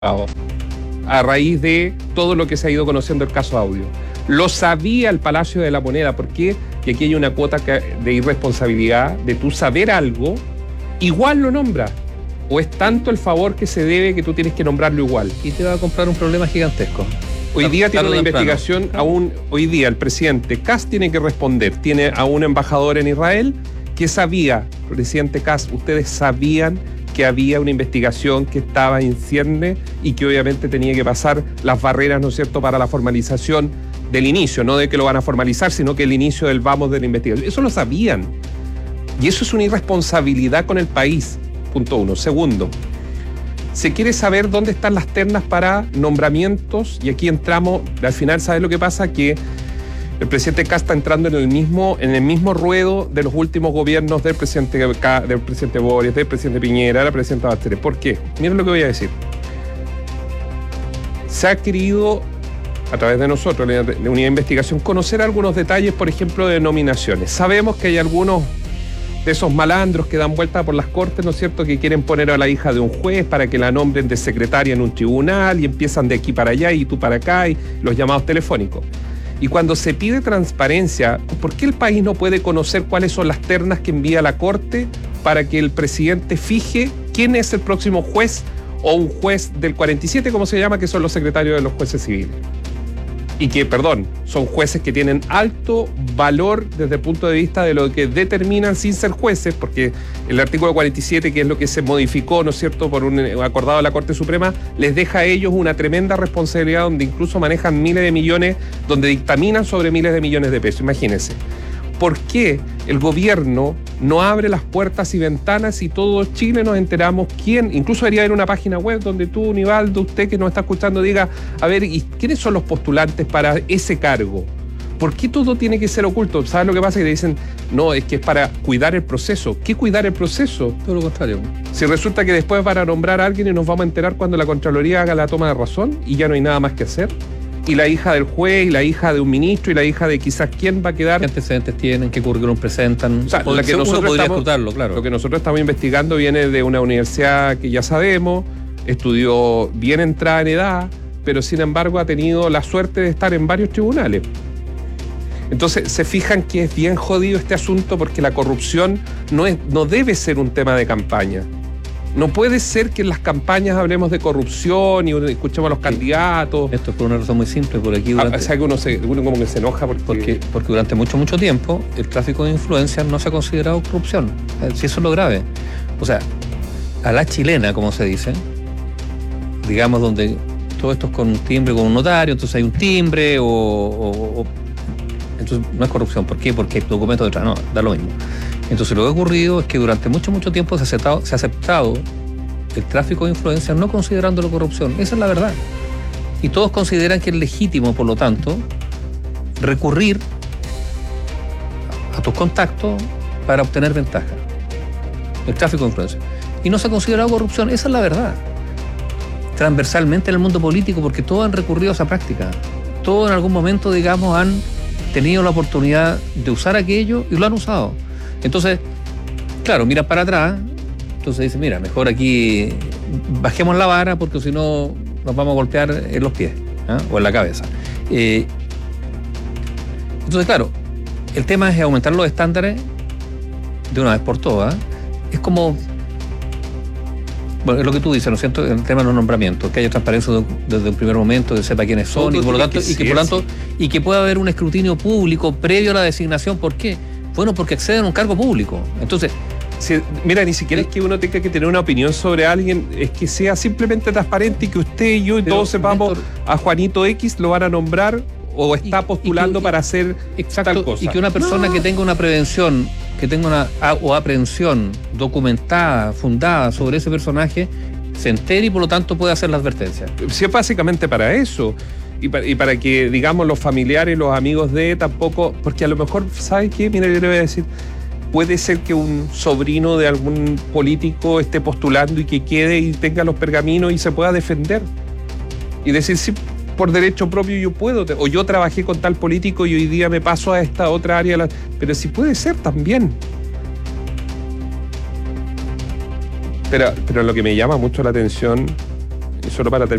a raíz de todo lo que se ha ido conociendo el caso Audio. Lo sabía el Palacio de la Moneda. ¿Por qué? Y aquí hay una cuota de irresponsabilidad de tú saber algo, igual lo nombras. O es tanto el favor que se debe que tú tienes que nombrarlo igual. Y te va a comprar un problema gigantesco. Hoy día tiene una investigación, hoy día el presidente Kast tiene que responder. Tiene a un embajador en Israel que sabía, presidente Kast, ustedes sabían que había una investigación que estaba en cierne y que obviamente tenía que pasar las barreras, ¿no es cierto?, para la formalización del inicio, no de que lo van a formalizar, sino que el inicio del vamos de la investigación. Eso lo sabían. Y eso es una irresponsabilidad con el país, punto uno. Segundo, se quiere saber dónde están las ternas para nombramientos, y aquí entramos, al final, ¿sabes lo que pasa? Que el presidente Kast está entrando en el mismo ruedo de los últimos gobiernos del presidente Boric, del presidente Piñera, de la presidenta Bachelet. ¿Por qué? Miren lo que voy a decir. Se ha querido, a través de nosotros, de unidad de investigación, conocer algunos detalles, por ejemplo, de nominaciones. Sabemos que hay algunos de esos malandros que dan vuelta por las cortes, ¿no es cierto?, que quieren poner a la hija de un juez para que la nombren de secretaria en un tribunal y empiezan de aquí para allá y tú para acá y los llamados telefónicos. Y cuando se pide transparencia, ¿por qué el país no puede conocer cuáles son las ternas que envía la Corte para que el presidente fije quién es el próximo juez o un juez del 47, como se llama, que son los secretarios de los jueces civiles? Y que, son jueces que tienen alto valor desde el punto de vista de lo que determinan sin ser jueces, porque el artículo 47, que es lo que se modificó, ¿no es cierto?, por un acordado de la Corte Suprema, les deja a ellos una tremenda responsabilidad donde incluso manejan miles de millones, donde dictaminan sobre miles de millones de pesos. Imagínense. ¿Por qué el gobierno no abre las puertas y ventanas y todo Chile nos enteramos quién? Incluso debería haber una página web donde tú, Nivaldo, usted que nos está escuchando, diga, a ver, ¿y quiénes son los postulantes para ese cargo? ¿Por qué todo tiene que ser oculto? ¿Sabes lo que pasa? Que te dicen, no, es que es para cuidar el proceso. ¿Qué cuidar el proceso? Todo lo contrario. Si resulta que después van a nombrar a alguien y nos vamos a enterar cuando la Contraloría haga la toma de razón y ya no hay nada más que hacer. Y la hija del juez, y la hija de un ministro, y la hija de quizás quién va a quedar. ¿Qué antecedentes tienen? ¿Qué currículum presentan? O sea, la que nosotros podría estamos, escrutarlo, claro. Lo que nosotros estamos investigando viene de una universidad que ya sabemos, estudió bien entrada en edad, pero sin embargo ha tenido la suerte de estar en varios tribunales. Entonces se fijan que es bien jodido este asunto porque la corrupción no debe ser un tema de campaña. No puede ser que en las campañas hablemos de corrupción y escuchemos a los candidatos. Esto es por una razón muy simple. Por aquí o sea que uno como que se enoja porque durante mucho tiempo el tráfico de influencias no se ha considerado corrupción. Si eso es lo grave. O sea, a la chilena, como se dice, digamos, donde todo esto es con un timbre, con un notario, entonces hay un timbre entonces no es corrupción. ¿Por qué? Porque hay documentos detrás. No, da lo mismo. Entonces lo que ha ocurrido es que durante mucho tiempo se ha aceptado el tráfico de influencias no considerándolo corrupción. Esa es la verdad. Y todos consideran que es legítimo, por lo tanto, recurrir a tus contactos para obtener ventaja. El tráfico de influencias. Y no se ha considerado corrupción. Esa es la verdad. Transversalmente en el mundo político, porque todos han recurrido a esa práctica. Todos en algún momento, digamos, han tenido la oportunidad de usar aquello y lo han usado. Entonces, claro, miran para atrás, entonces dicen, mira, mejor aquí bajemos la vara porque si no nos vamos a golpear en los pies, ¿eh? O en la cabeza. Entonces, claro, el tema es aumentar los estándares de una vez por todas. Es como, bueno, es lo que tú dices, ¿no es cierto?, el tema de los nombramientos, que haya transparencia desde un primer momento, que sepa quiénes son, y por lo tanto, y que pueda haber un escrutinio público previo a la designación. ¿Por qué? Bueno, porque acceden a un cargo público. Entonces, mira, ni siquiera es que uno tenga que tener una opinión sobre alguien, es que sea simplemente transparente y que usted y yo y todos sepamos a Juanito X lo van a nombrar o está postulando para hacer tal cosa. Y que una persona que tenga una prevención, que tenga una aprehensión documentada, fundada sobre ese personaje, se entere y por lo tanto puede hacer la advertencia. Sí, es básicamente para eso. Y para que, digamos, los familiares, los amigos de tampoco, porque a lo mejor, ¿sabes qué? Mira, yo le voy a decir, puede ser que un sobrino de algún político esté postulando y que quede y tenga los pergaminos y se pueda defender. Y decir, sí, por derecho propio yo puedo, o yo trabajé con tal político y hoy día me paso a esta otra área, pero sí puede ser también. Pero lo que me llama mucho la atención, solo para terminar.